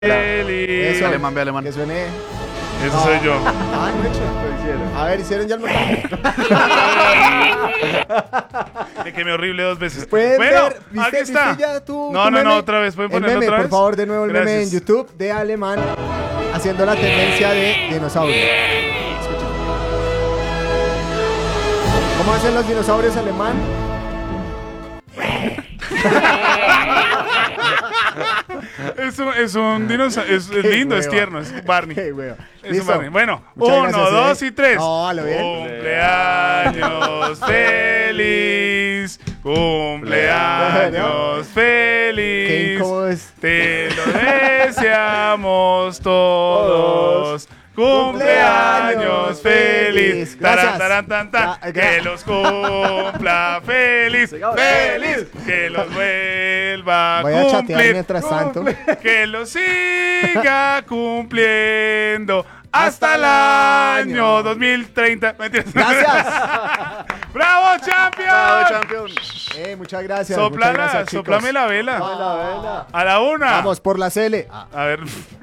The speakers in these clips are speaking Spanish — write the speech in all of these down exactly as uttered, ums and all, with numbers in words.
Feliz. Eso, alemán, ve alemán. Que suene. Eso soy yo. Ah, no he hecho. Lo hicieron. A ver, hicieron ya el montaje. Me quemé horrible dos veces. Pueden Bueno, ver, ¿viste, aquí está. ¿viste ya tu, no, tu no, meme? no, otra vez. ¿Pueden El ponerlo meme, otra por vez? favor, de nuevo el meme en Gracias. YouTube de Alemán haciendo la tendencia de dinosaurio. Escuchen. ¿Cómo hacen los dinosaurios alemán? Es un, es un dinosaurio. Es, es Qué lindo, es hueva. tierno. Es Barney. Qué hueva. Es un Listo. Barney. Bueno, Muchas uno, gracias, dos ¿eh? y tres. No, a lo bien. Cumpleaños feliz. Cumpleaños Qué feliz. incómodo es. Te lo deseamos todos. Cumpleaños feliz. Gracias. Taran, taran, tan, tan. Gra- Que los cumpla feliz. Feliz. Que los vuelva a Voy a chatear cumplir. mientras tanto. Que lo siga cumpliendo hasta el año. año dos mil treinta. Mentiras. Gracias. ¡Bravo, champion! Bravo, champion. Eh, muchas gracias. muchas Soplala, gracias, chicos. soplame la vela. Ah, A la una. Vamos por la C L. Ah, A ver.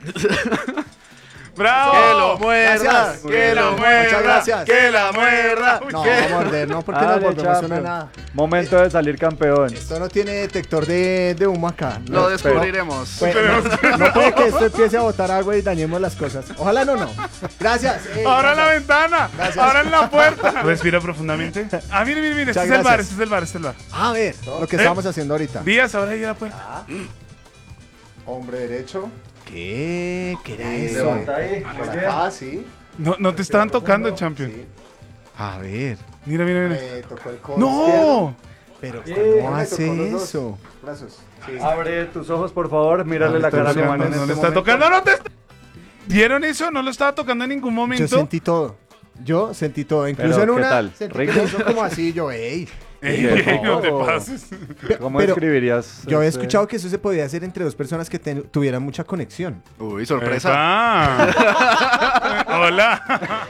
¡Bravo! Que lo muerda, Gracias. que lo Muchas muerda, gracias. que la muerda. no, ¿Qué? vamos a morder, no, porque no Dale, volvemos, suena champion. nada. Momento de salir campeón. Esto no tiene detector de, de humo acá. Lo No, descubriremos. pues, no, no puede que esto empiece a botar agua y dañemos las cosas. Ojalá no, no. Gracias. eh, ¡Ahora en la gracias. ventana! Gracias. ¡Ahora en la puerta! Respira profundamente. Ah, mire, mire, mire. Este Muchas es el bar, gracias. este es el bar, este es el bar. A ver, lo que ¿Eh? estamos haciendo ahorita. Díaz, ahora ahí a la puerta. Hombre derecho. ¿Qué? ¿Qué era Sí, eso? levanta ahí. Por acá, sí. No, no te estaban tocando, champion. Sí. A ver. Mira, mira, mira. Me tocó el codo izquierdo. ¡No! Pero Sí, ¿cómo me hace tocó los dos. eso? Brazos. Sí. Abre tus ojos, por favor. Mírale No la le cara está a tocando, Alemán en no le este está momento. tocando, no te está- ¿Vieron eso? No lo estaba tocando en ningún momento. Yo sentí todo. Yo sentí todo. Incluso Pero, en ¿qué una. tal? Sentí ¿Rico? que me hizo como así. Yo, ey. Ey, no te Oh. pases. ¿Cómo Pero escribirías? Yo había este? escuchado que eso se podía hacer entre dos personas que ten- tuvieran mucha conexión. Uy, sorpresa. Epa. Hola.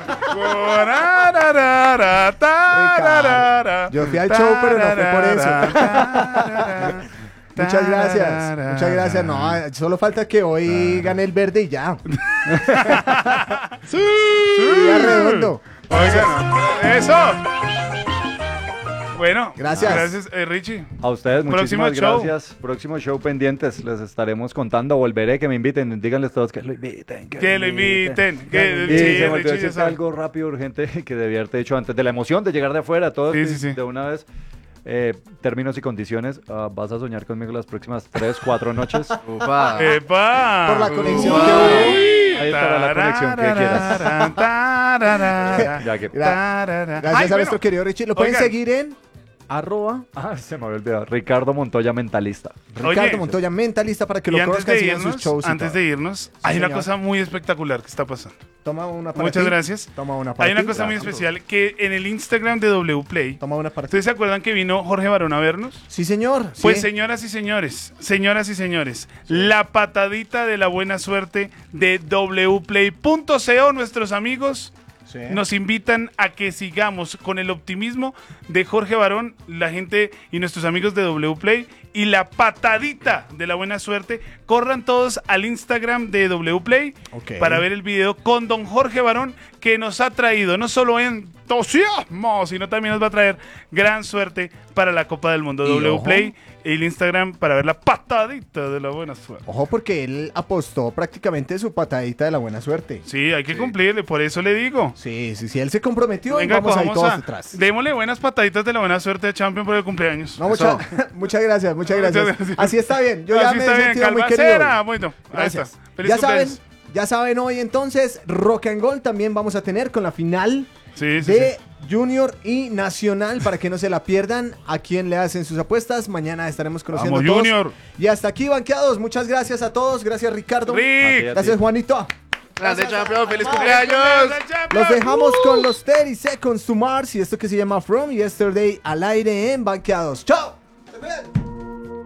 Guararara, tararara, Yo fui al show, pero no fue por eso. tararara, Muchas gracias. Muchas gracias. No, solo falta que hoy gane el verde y ya. Sí. Ya redondo. Oigan, eso. Bueno, Gracias. Gracias, eh, Richie. A ustedes, Próximo muchísimas show. gracias. Próximo show pendientes. Les estaremos contando. Volveré, que me inviten. Díganles todos que lo inviten. Que lo inviten. Que, Y sí, se me olvidó Richie ya decirte sabe. algo rápido, urgente, que debía haberte dicho antes de la emoción de llegar de afuera. Todo Sí, de, sí, sí. de una vez. Eh, términos y condiciones. Ah, vas a soñar conmigo las próximas tres, cuatro noches. Upa. ¡Epa! Por la conexión Uy. que hubo. Ahí estará la conexión que quieras. Tararara, tararara, Ya que- Gra- tararara. Gracias Ay, a bueno, nuestro querido Richie. Lo pueden oigan. seguir en arroba Ah, se me había olvidado. Ricardo Montoya, mentalista. Ricardo Oye. Montoya, mentalista, para que Y lo antes conozcan, de sigan sus irnos, shows. y antes todo. de irnos, hay una señor. cosa muy espectacular que está pasando. Toma una para Muchas ti. gracias. Toma una para Hay una ti. cosa muy Gracias. especial que en el Instagram de W Play, Toma una para ti. ¿ustedes se acuerdan que vino Jorge Barón a vernos? Sí, señor. Pues sí. señoras y señores, señoras y señores, la patadita de la buena suerte de W Play punto co, nuestros amigos Sí. nos invitan a que sigamos con el optimismo de Jorge Barón, la gente y nuestros amigos de W Play y la patadita de la buena suerte. Corran todos al Instagram de W Play Ok. para ver el video con don Jorge Barón, que nos ha traído no solo entusiasmo, sino también nos va a traer gran suerte para la Copa del Mundo. Y W ojo. Play y el Instagram para ver la patadita de la buena suerte. Ojo, porque él apostó prácticamente su patadita de la buena suerte. Sí, hay que cumplirle, por eso le digo. Sí, sí, sí. Él se comprometió Venga, y vamos ahí cojamos todos a- detrás. démosle buenas pataditas de la buena suerte a Champion por el cumpleaños. No, mucha- muchas gracias, muchas Muchas gracias. gracias. Así está bien. Yo ya Así me está he bien, sentido muy Calvacera. querido. Bueno, ahí Gracias. está. Feliz Ya saben, cumpleaños. ya saben hoy entonces, Rock and Gold también vamos a tener con la final Sí, sí, de sí. Junior y Nacional para que no se la pierdan. A quien le hacen sus apuestas, mañana estaremos conociendo Vamos, a todos. Junior. Y hasta aquí, banqueados. Muchas gracias a todos. Gracias, Ricardo. Rick. Gracias, Juanito. Grande champion, feliz Además, cumpleaños. Los dejamos con los thirty Seconds to Mars y esto que se llama From Yesterday al aire en Banqueados. ¡Chao! ¡Estén bien!